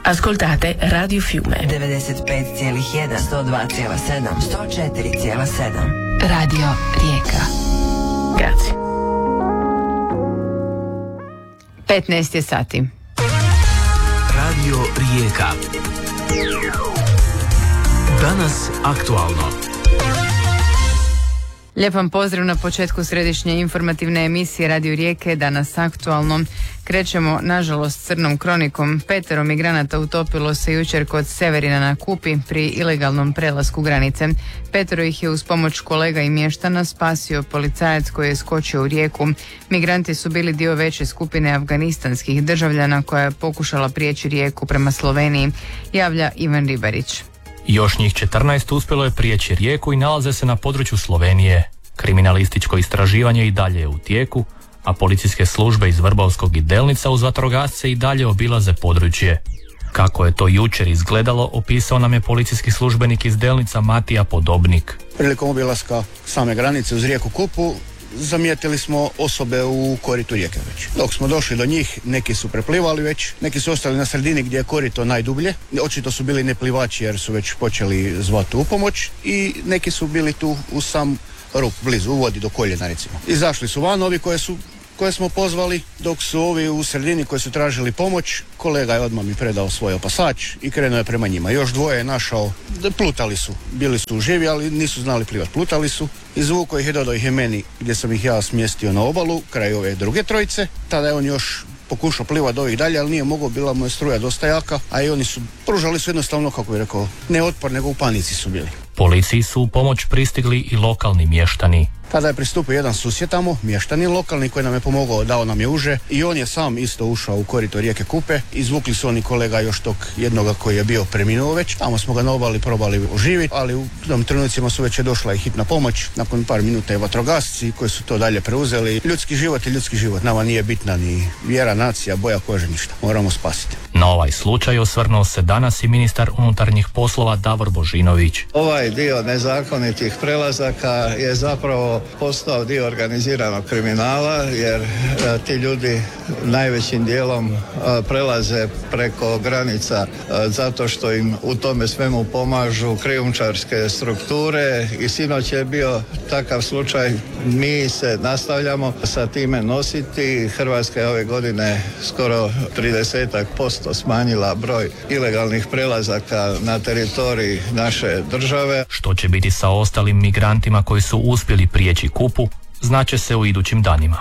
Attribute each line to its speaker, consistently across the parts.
Speaker 1: Ascoltate Radio Fiume
Speaker 2: 95,1, 102,7, 104,7.
Speaker 1: Radio Rijeka. Grazie.
Speaker 3: 15 je sati.
Speaker 4: Radio Rijeka. Danas aktualno.
Speaker 3: Lijep vam pozdrav na početku središnje informativne emisije Radio Rijeke, danas aktualno. Krećemo, nažalost, crnom kronikom. 5 migranata utopilo se jučer kod Severina na Kupi pri ilegalnom prelasku granice. 5 ih je uz pomoć kolega i mještana spasio policajac koji je skočio u rijeku. Migranti su bili dio veće skupine afganistanskih državljana koja je pokušala prijeći rijeku prema Sloveniji, javlja Ivan Ribarić.
Speaker 5: Još njih 14 uspjelo je prijeći rijeku i nalaze se na području Slovenije. Kriminalističko istraživanje i dalje je u tijeku, a policijske službe iz Vrbovskog i Delnica uz vatrogasce i dalje obilaze područje. Kako je to jučer izgledalo, opisao nam je policijski službenik iz Delnica Matija Podobnik.
Speaker 6: Prilikom obilaska same granice uz rijeku Kupu zamijetili smo osobe u koritu rijeke već. Dok smo došli do njih, neki su preplivali već, neki su ostali na sredini gdje je korito najdublje. Očito su bili neplivači jer su već počeli zvati u pomoć i neki su bili tu u sam rub, blizu, u vodi do koljena recimo. Izašli su van ovi koje smo pozvali, dok su ovi u sredini koji su tražili pomoć, kolega je odmah mi predao svoj opasač i krenuo je prema njima. Još dvoje je našao, plutali su, bili su živi, ali nisu znali plivati, plutali su. Izvukao ih i dodao ih je meni gdje sam ih ja smjestio na obalu, kraj ove druge trojice. Tada je on još pokušao plivati do ovih dalje, ali nije mogao, bila mu je struja dosta jaka, a i oni su pružali su jednostavno, kako bih rekao, ne otpor, nego u panici su bili.
Speaker 5: Policiji su u pomoć pristigli i lokalni mještani.
Speaker 6: Tada je pristupio jedan susjed tamo, mještanin lokalni, koji nam je pomogao, dao nam je uže i on je sam isto ušao u korito rijeke Kupe. Izvukli su oni kolega još tog jednoga koji je bio preminuo već. Tamo smo ga na obali probali oživiti, ali u tom trenucima su već je došla i hitna pomoć. Nakon par minuta je vatrogasci koji su to dalje preuzeli. Ljudski život je ljudski život. Nama nije bitna ni vjera, nacija, boja kože, ništa. Moramo spasiti.
Speaker 5: Na ovaj slučaj osvrnuo se danas i ministar unutarnjih poslova Davor Božinović.
Speaker 7: Ovaj dio nezakonitih prelazaka je zapravo postao dio organiziranog kriminala, jer ti ljudi najvećim dijelom prelaze preko granica zato što im u tome svemu pomažu krijumčarske strukture i sinoć je bio takav slučaj. Mi se nastavljamo sa time nositi. Hrvatska je ove godine skoro 30% smanjila broj ilegalnih prelazaka na teritoriji naše države.
Speaker 5: Što će biti sa ostalim migrantima koji su uspjeli prijeći Kupu, znaće se u idućim danima.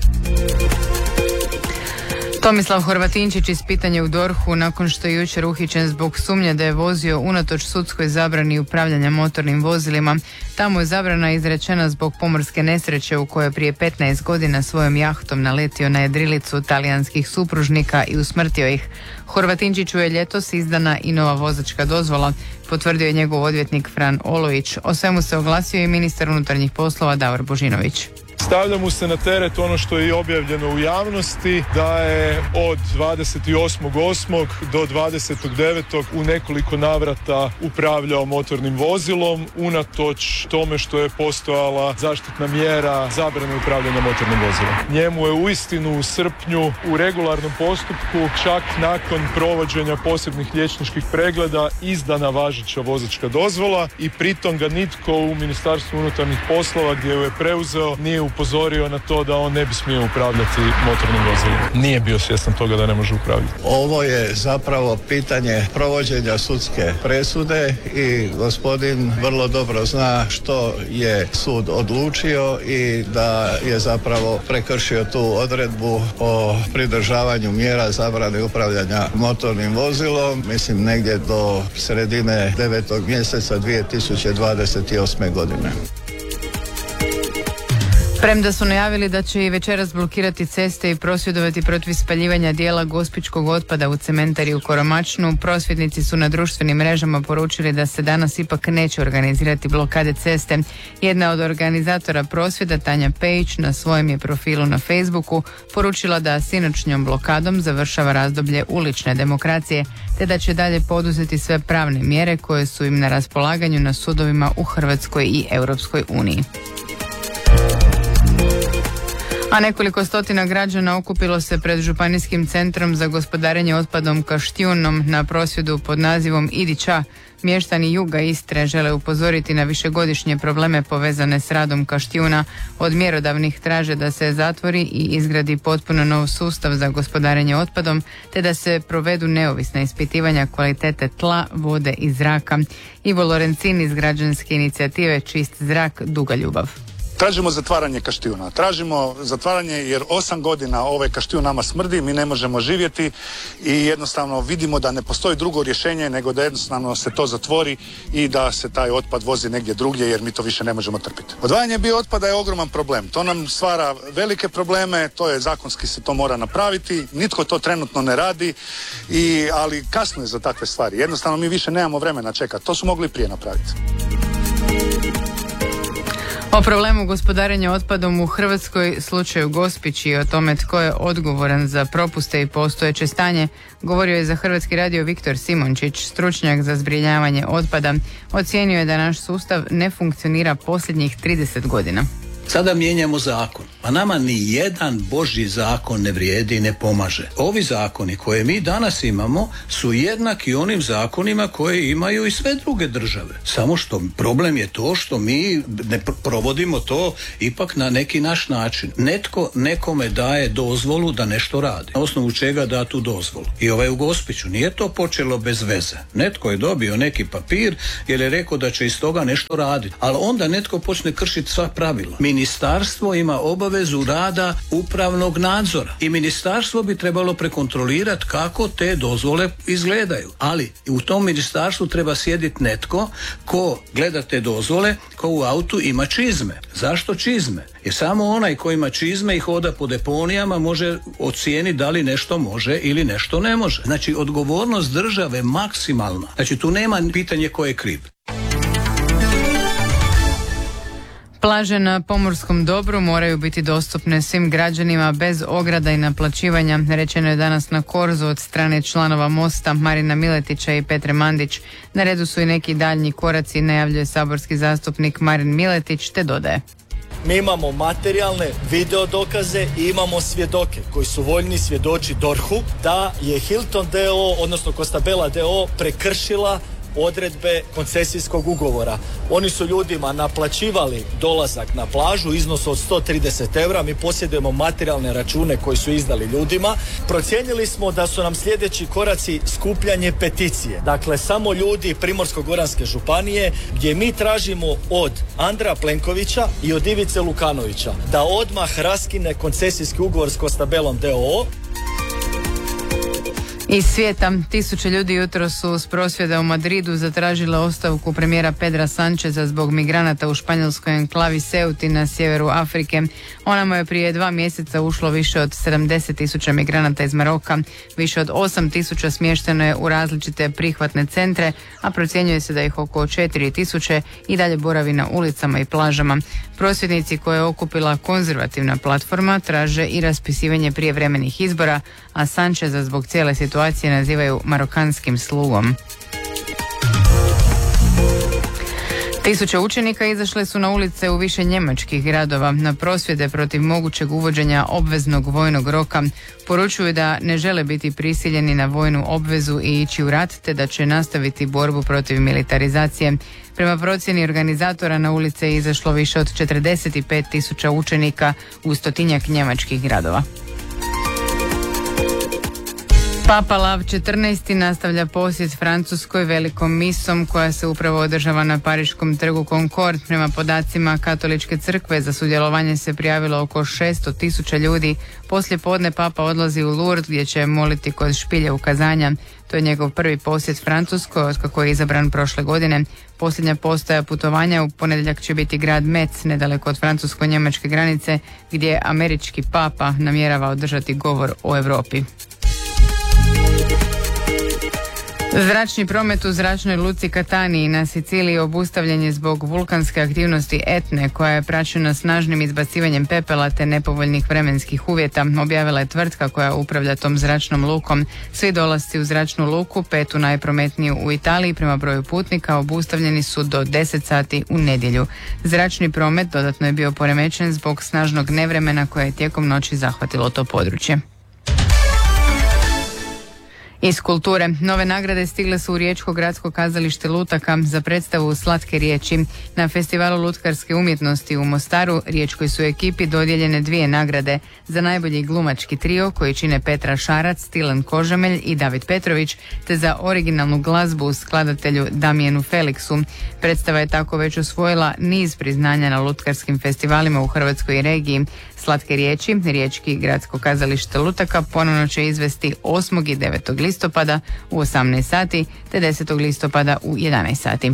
Speaker 3: Tomislav Horvatinčić ispitan je u DORH-u nakon što je jučer uhićen zbog sumnje da je vozio unatoč sudskoj zabrani upravljanja motornim vozilima. Tamo je zabrana izrečena zbog pomorske nesreće u kojoj je prije 15 godina svojom jahtom naletio na jedrilicu talijanskih supružnika i usmrtio ih. Horvatinčiću je ljetos izdana i nova vozačka dozvola, potvrdio je njegov odvjetnik Fran Olović. O svemu se oglasio i ministar unutarnjih poslova Davor Božinović.
Speaker 8: Stavlja mu se na teret ono što je i objavljeno u javnosti, da je od 28.8. do 20.9. u nekoliko navrata upravljao motornim vozilom, unatoč tome što je postojala zaštitna mjera zabrane upravljanja motornim vozilom. Njemu je uistinu u srpnju u regularnom postupku, čak nakon provođenja posebnih liječničkih pregleda, izdana važeća vozačka dozvola i pritom ga nitko u Ministarstvu unutarnjih poslova, gdje ju je preuzeo, nije upozorio na to da on ne bi smio upravljati motornim vozilom. Nije bio svjestan toga da ne može upravljati.
Speaker 7: Ovo je zapravo pitanje provođenja sudske presude i gospodin vrlo dobro zna što je sud odlučio i da je zapravo prekršio tu odredbu o pridržavanju mjera zabrane upravljanja motornim vozilom, mislim negdje do sredine 9. mjeseca 2028. godine.
Speaker 3: Premda su najavili da će i večeras blokirati ceste i prosvjedovati protiv spaljivanja dijela gospićkog otpada u cementari u Koromačnu, prosvjednici su na društvenim mrežama poručili da se danas ipak neće organizirati blokade ceste. Jedna od organizatora prosvjeda, Tanja Pejić, na svojem je profilu na Facebooku poručila da sinoćnjom blokadom završava razdoblje ulične demokracije, te da će dalje poduzeti sve pravne mjere koje su im na raspolaganju na sudovima u Hrvatskoj i Europskoj uniji. A nekoliko stotina građana okupilo se pred Županijskim centrom za gospodarenje otpadom Kaštjunom na prosvjedu pod nazivom Idi ća. Mještani juga Istre žele upozoriti na višegodišnje probleme povezane s radom Kaštjuna. Od mjerodavnih traže da se zatvori i izgradi potpuno nov sustav za gospodarenje otpadom, te da se provedu neovisna ispitivanja kvalitete tla, vode i zraka. Ivo Lorencin iz građanske inicijative Čist zrak, duga ljubav.
Speaker 9: Tražimo zatvaranje Kaštijuna. Tražimo zatvaranje jer 8 godina ovaj Kaštijun nama smrdi, mi ne možemo živjeti i jednostavno vidimo da ne postoji drugo rješenje nego da jednostavno se to zatvori i da se taj otpad vozi negdje drugdje jer mi to više ne možemo trpiti. Odvajanje biootpada je ogroman problem. To nam stvara velike probleme, to je zakonski se to mora napraviti, nitko to trenutno ne radi, ali kasno je za takve stvari. Jednostavno mi više nemamo vremena čekati. To su mogli prije napraviti.
Speaker 3: O problemu gospodarenja otpadom u Hrvatskoj, slučaju Gospić i o tome tko je odgovoran za propuste i postojeće stanje, govorio je za Hrvatski radio Viktor Simončić, stručnjak za zbrinjavanje otpada. Ocijenio je da naš sustav ne funkcionira posljednjih 30 godina.
Speaker 10: Sada mijenjamo zakon, a nama ni jedan Božji zakon ne vrijedi i ne pomaže. Ovi zakoni koje mi danas imamo su jednaki onim zakonima koje imaju i sve druge države. Samo što problem je to što mi ne provodimo to ipak na neki naš način. Netko nekome daje dozvolu da nešto radi. Na osnovu čega da tu dozvolu. I u Gospiću nije to počelo bez veze. Netko je dobio neki papir jer je rekao da će iz toga nešto raditi. Ali onda netko počne kršiti sva pravila. Ministarstvo ima obavezu rada upravnog nadzora i ministarstvo bi trebalo prekontrolirati kako te dozvole izgledaju. Ali u tom ministarstvu treba sjediti netko ko gleda te dozvole, ko u autu ima čizme. Zašto čizme? Jer samo onaj ko ima čizme i hoda po deponijama može ocijeniti da li nešto može ili nešto ne može. Znači odgovornost države maksimalna. Znači tu nema pitanje ko je kriv.
Speaker 3: Plaže na pomorskom dobru moraju biti dostupne svim građanima bez ograda i naplaćivanja, rečeno je danas na Korzu od strane članova Mosta Marina Miletića i Petre Mandić. Na redu su i neki daljnji koraci, najavljuje saborski zastupnik Marin Miletić, te dodaje.
Speaker 11: Mi imamo materijalne video dokaze i imamo svjedoke koji su voljni svjedoči DORH-u da je Hilton D.O., odnosno Costabella D.O. prekršila odredbe koncesijskog ugovora. Oni su ljudima naplaćivali dolazak na plažu u iznosu od 130 eura. Mi posjedujemo materijalne račune koji su izdali ljudima. Procijenili smo da su nam sljedeći koraci skupljanje peticije. Dakle, samo ljudi Primorsko-goranske županije gdje mi tražimo od Andreja Plenkovića i od Ivice Lukanovića da odmah raskine koncesijski ugovor s Costabellom D.O.O.
Speaker 3: Iz svijeta, 1000 ljudi jutro su s prosvjeda u Madridu zatražile ostavku premijera Pedra Sancheza zbog migranata u španjolskoj enklavi Ceuti na sjeveru Afrike. Ona mu je prije 2 mjeseca ušlo više od 70.000 migranata iz Maroka. Više od 8.000 smješteno je u različite prihvatne centre, a procjenjuje se da ih oko 4.000 i dalje boravi na ulicama i plažama. Prosvjednici koje je okupila konzervativna platforma traže i raspisivanje prijevremenih izbora, a Sancheza zbog cijele situacije nazivaju marokanskim slugom. 1000 učenika izašle su na ulice u više njemačkih gradova na prosvjede protiv mogućeg uvođenja obveznog vojnog roka. Poručuju da ne žele biti prisiljeni na vojnu obvezu i ići u rat, te da će nastaviti borbu protiv militarizacije. Prema procjeni organizatora na ulice je izašlo više od 45.000 učenika u 100-tinjak njemačkih gradova. Papa Lav XIV nastavlja posjet Francuskoj velikom misom koja se upravo održava na Pariškom trgu Concorde. Prema podacima Katoličke crkve za sudjelovanje se prijavilo oko 600.000 ljudi. Poslije podne Papa odlazi u Lourdes gdje će moliti kod špilje ukazanja. To je njegov prvi posjet Francuskoj otkako je izabran prošle godine. Posljednja postaja putovanja u ponedjeljak će biti grad Metz, nedaleko od francusko-njemačke granice, gdje američki papa namjerava održati govor o Europi. Zračni promet u zračnoj luci Catania na Siciliji obustavljen je zbog vulkanske aktivnosti Etne, koja je praćena snažnim izbacivanjem pepela te nepovoljnih vremenskih uvjeta, objavila je tvrtka koja upravlja tom zračnom lukom. Svi dolasci u zračnu luku, petu najprometniju u Italiji prema broju putnika, obustavljeni su do 10 sati u nedjelju. Zračni promet dodatno je bio poremećen zbog snažnog nevremena koje je tijekom noći zahvatilo to područje. Iz kulture, nove nagrade stigle su u Riječko gradsko kazalište lutaka za predstavu Slatke riječi. Na festivalu lutkarske umjetnosti u Mostaru riječkoj su ekipi dodijeljene 2 nagrade za najbolji glumački trio koji čine Petra Šarac, Tilen Kožamelj i David Petrović, te za originalnu glazbu skladatelju Damijenu Feliksu. Predstava je tako već osvojila niz priznanja na lutkarskim festivalima u Hrvatskoj regiji. Slatke riječi, Riječki gradsko kazalište lutaka ponovno će izvesti 8. i 9. listopada u 18 sati te 10. listopada u 11 sati.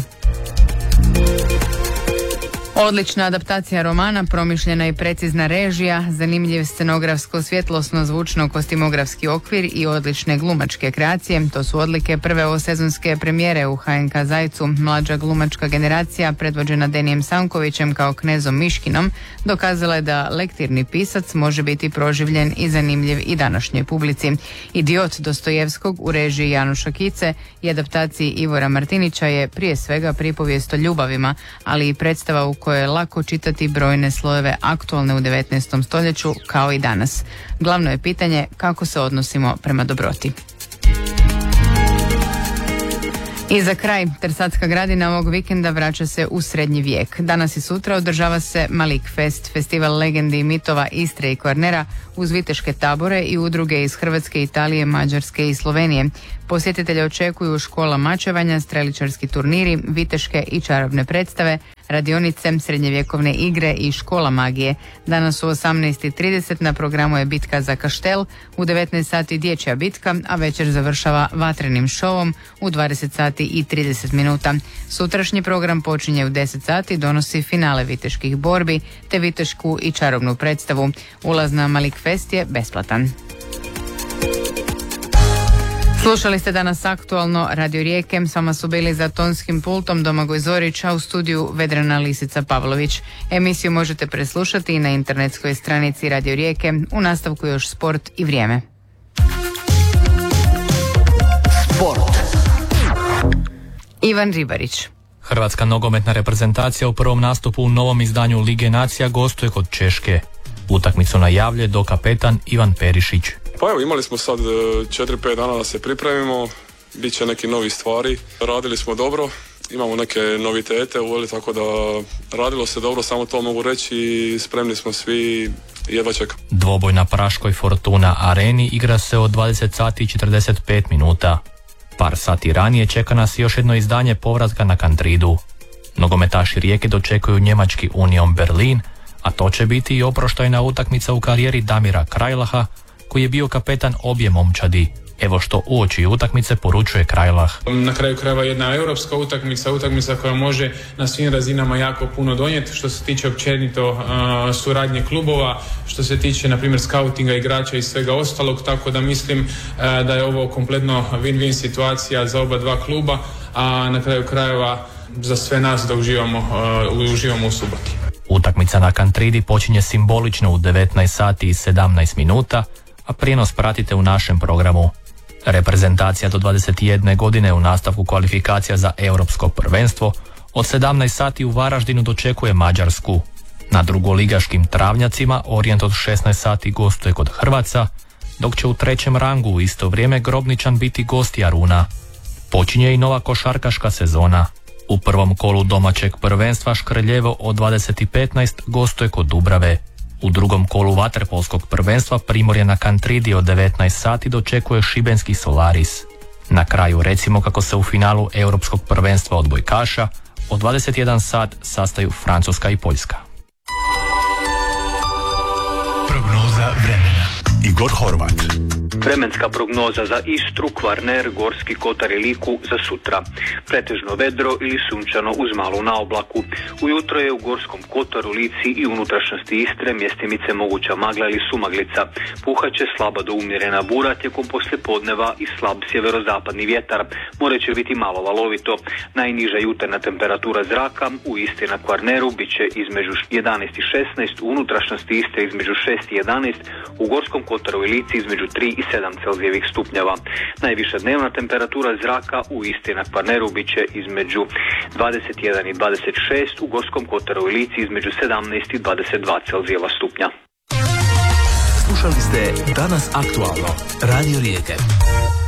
Speaker 3: Odlična adaptacija romana, promišljena i precizna režija, zanimljiv scenografsko-svjetlosno-zvučno-kostimografski okvir i odlične glumačke kreacije. To su odlike prve ovosezonske premijere u HNK Zajcu. Mlađa glumačka generacija, predvođena Denijem Sankovićem kao knezom Miškinom, dokazala je da lektirni pisac može biti proživljen i zanimljiv i današnjoj publici. Idiot Dostojevskog u režiji Januša Kice i adaptaciji Ivora Martinića je prije svega pripovijest o ljubavima, ali i predstava u kojoj je lako čitati brojne slojeve aktualne u 19. stoljeću kao i danas. Glavno je pitanje kako se odnosimo prema dobroti. I za kraj, Tersatska gradina ovog vikenda vraća se u srednji vijek. Danas i sutra održava se Malik Fest, festival legendi i mitova Istre i Kvarnera uz viteške tabore i udruge iz Hrvatske, Italije, Mađarske i Slovenije. Posjetitelje očekuju škola mačevanja, streličarski turniri, viteške i čarobne predstave, radionice, srednjevjekovne igre i škola magije. Danas u 18:30 na programu je bitka za Kaštel, u 19 sati dječja bitka, a večer završava vatrenim šovom u 20 sati i 30 minuta. Sutrašnji program počinje u 10 sati, donosi finale viteških borbi te vitešku i čarobnu predstavu. Ulaz na Malik Fest je besplatan. Slušali ste danas aktualno Radio Rijeke, s vama su bili za tonskim pultom Domagoj Zorić, a u studiju Vedrana Lisica Pavlović. Emisiju možete preslušati i na internetskoj stranici Radio Rijeke, u nastavku još sport i vrijeme.
Speaker 4: Sport.
Speaker 3: Ivan Ribarić.
Speaker 5: Hrvatska nogometna reprezentacija u prvom nastupu u novom izdanju Lige nacija gostuje kod Češke. Utakmicu najavljuje dokapetan Ivan Perišić.
Speaker 12: Pa evo, imali smo sad 4-5 dana da se pripremimo, bit će neki novi stvari, radili smo dobro, imamo neke novitete uveli, tako da radilo se dobro, samo to mogu reći i spremni smo svi, jedva čekam.
Speaker 5: Dvoboj na praškoj Fortuna areni igra se od 20 sati i 45 minuta. Par sati ranije čeka nas još jedno izdanje povratka na Kantridu. Nogometaši Rijeke dočekuju njemački Union Berlin, a to će biti i oproštajna utakmica u karijeri Damira Krajlaha, koji je bio kapetan obje momčadi. Evo što uoči utakmice poručuje Krajlah.
Speaker 13: Na kraju krajeva jedna europska utakmica koja može na svim razinama jako puno donijeti, što se tiče općenito suradnje klubova, što se tiče na primjer skautinga igrača i svega ostalog, tako da mislim da je ovo kompletno win-win situacija za oba dva kluba, a na kraju krajeva za sve nas da uživamo u suboti.
Speaker 5: Utakmica na Kantridi počinje simbolično u 19 sati i 17 minuta, a prijenos pratite u našem programu. Reprezentacija do 21 godine u nastavku kvalifikacija za europsko prvenstvo od 17 sati u Varaždinu dočekuje Mađarsku. Na drugoligaškim travnjacima Orijent od 16 sati gostuje kod Hrvaca, dok će u trećem rangu u isto vrijeme Grobničan biti gost Jaruna. Počinje i nova košarkaška sezona. U prvom kolu domaćeg prvenstva Škrljevo od 20:15 gostuje kod Dubrave. U drugom kolu vaterpolskog prvenstva Primorje na Kantridi od 19 sati dočekuje šibenski Solaris. Na kraju recimo kako se u finalu europskog prvenstva odbojkaša od 21 sat sastaju Francuska i Poljska.
Speaker 4: Prognoza vremena.
Speaker 14: Igor Horvat.
Speaker 4: Vremenska prognoza za Istru, Kvarner, Gorski kotar i Liku za sutra. Pretežno vedro ili sunčano uz malu naoblaku. Ujutro je u Gorskom kotaru, Lici i unutrašnjosti Istre mjestimice moguća magla ili sumaglica. Puhaće slaba do umjerena bura tijekom poslijepodneva i slab sjeverozapadni vjetar. More će biti malo valovito. Najniža jutarnja temperatura zraka u Istri na Kvarneru bit će između 11 i 16, u unutrašnjosti Istre između 6 i 11, u Gorskom kotaru i Lici između 3 i 7 Celzijevih stupnjeva. Najviša dnevna temperatura zraka u Istri na Kvarneru bit će između 21 i 26, u Gorskom kotaru i Lici između 17 i 22 Celzijeva stupnja.
Speaker 14: Slušali ste Danas aktualno, Radio Rijeke.